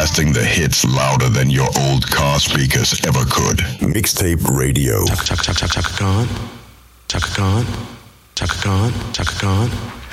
blasting the hits louder than your old car speakers ever could. Mixtape Radio. Chaka Khan, Chaka Khan, Chaka Khan, Chaka Khan.